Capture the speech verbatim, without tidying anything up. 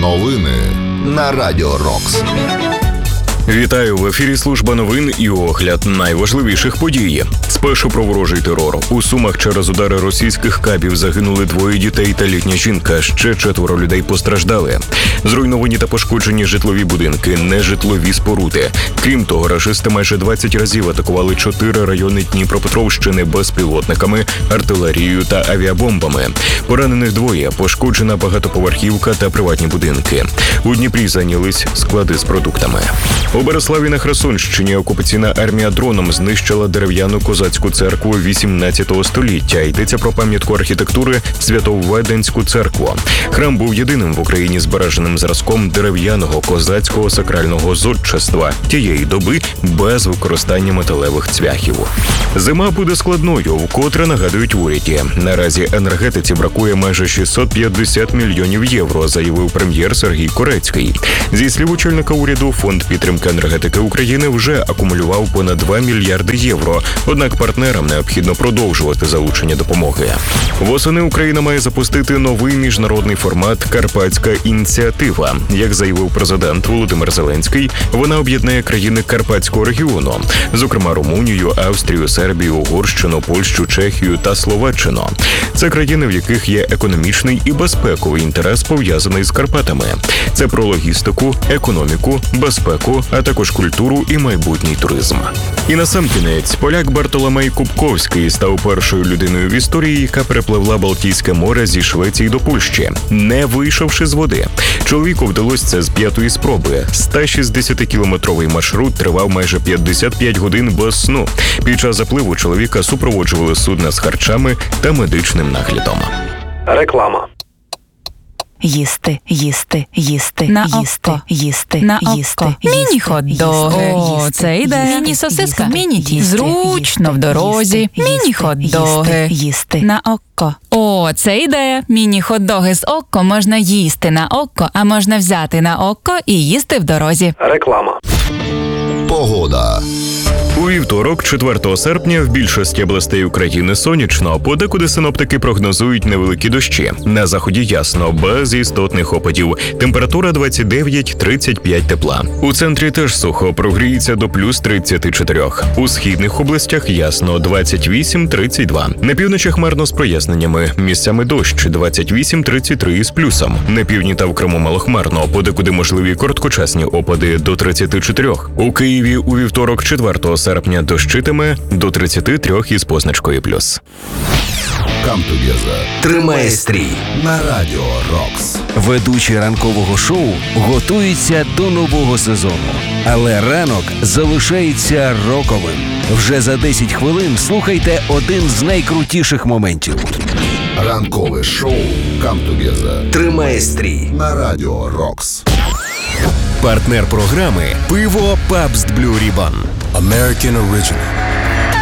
Новини на Радіо Рокс. Вітаю, в ефірі служба новин і огляд найважливіших подій. Спершу про ворожий терор. У Сумах через удари російських кабів загинули двоє дітей та літня жінка. Ще четверо людей постраждали. Зруйновані та пошкоджені житлові будинки, нежитлові споруди. Крім того, рашисти майже двадцять разів атакували чотири райони Дніпропетровщини безпілотниками, артилерією та авіабомбами. Поранених двоє, пошкоджена багатоповерхівка та приватні будинки. У Дніпрі зайнялись склади з продуктами. У Береславі на Херсонщині окупаційна армія дроном знищила дерев'яну козацьку церкву вісімнадцятого століття. Йдеться про пам'ятку архітектури Свято-Веденську церкву. Храм був єдиним в Україні збереженим зразком дерев'яного козацького сакрального зодчества тієї доби без використання металевих цвяхів. Зима буде складною, вкотре нагадують в уряді. Наразі енергетиці бракує майже шістсот п'ятдесят мільйонів євро, заявив прем'єр Сергій Корецький. Зі слів очільника уряду, фонд підтримки енергетики України вже акумулював понад два мільярди євро, однак партнерам необхідно продовжувати залучення допомоги. Восени Україна має запустити новий міжнародний формат «Карпатська ініціатива». Як заявив президент Володимир Зеленський, вона об'єднає країни Карпатського регіону, зокрема Румунію, Австрію, Сербію, Угорщину, Польщу, Чехію та Словаччину. Це країни, в яких є економічний і безпековий інтерес, пов'язаний з Карпатами. Це про логістику, економіку, безпеку, а також культуру і майбутній туризм. І насамкінець, поляк Бартоломей Кубковський став першою людиною в історії, яка перепливла Балтійське море зі Швеції до Польщі, не вийшовши з води. Чоловіку вдалося це з п'ятої спроби. сто шістдесятикілометровий маршрут тривав майже п'ятдесят п'ять годин без сну. Під час запливу чоловіка супроводжували судна з харчами та медичним наглядом. Реклама. Їсти, їсти, їсти, на їсти, око. їсти, на їсти, око. Міні-хот-доги. О, це йде. Міні-сосиска. Міні-тісто. Зручно в дорозі. Міні-хот-доги. Їсти. На око. О, це ідея. Міні-хот-доги з око можна їсти на око, а можна взяти на око і їсти в дорозі. Реклама. Погода. У вівторок, четвертого серпня, в більшості областей України сонячно, подекуди синоптики прогнозують невеликі дощі. На заході ясно, без істотних опадів. Температура двадцять дев'ять - тридцять п'ять тепла. У центрі теж сухо, прогріється до плюс тридцять чотири. У східних областях ясно, двадцять вісім - тридцять два. На півночі хмарно з проясненнями, місцями дощ, двадцять вісім - тридцять три з плюсом. На півдні та в Криму малохмарно, подекуди можливі короткочасні опади до тридцять чотири. У Києві у вівторок, четвертого серпня, дощитиме до тридцять три із позначкою плюс. Come together. Тримає стрій На Радіо Рокс. Ведучі ранкового шоу готуються до нового сезону. Але ранок залишається роковим. Вже за десять хвилин слухайте один з найкрутіших моментів. Ранкове шоу Come together. Тримає стрій На Радіо Рокс. Партнер програми «Пиво Пабст Блю Рібан». American Original.